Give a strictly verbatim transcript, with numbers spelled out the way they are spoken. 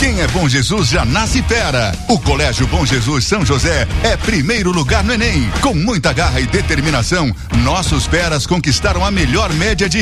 Quem é Bom Jesus já nasce fera. O Colégio Bom Jesus São José é primeiro lugar no Enem. Com muita garra e determinação, nossos feras conquistaram a melhor média de